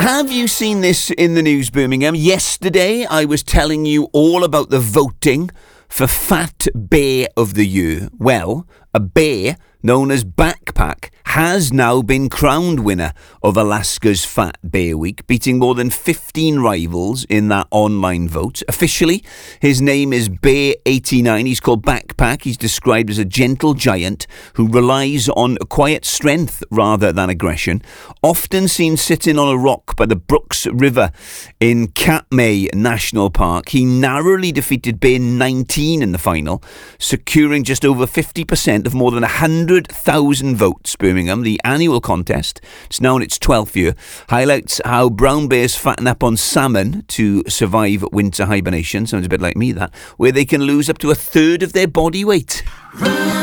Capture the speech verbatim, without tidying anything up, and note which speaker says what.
Speaker 1: Have you seen this in the news, Birmingham? Yesterday, I was telling you all about the voting for Fat Bear of the Year. Well, a bear known as Backpack has now been crowned winner of Alaska's Fat Bear Week, beating more than fifteen rivals in that online vote. Officially, his name is Bear eighty-nine. He's called Backpack. He's described as a gentle giant who relies on quiet strength rather than aggression. Often seen sitting on a rock by the Brooks River in Katmai National Park, he narrowly defeated Bear nineteen in the final, securing just over fifty percent of more than one hundred thousand votes. Birmingham, the annual contest, it's now in its twelfth year, highlights how brown bears fatten up on salmon to survive winter hibernation. Sounds a bit like me, that, where they can lose up to a third of their body weight.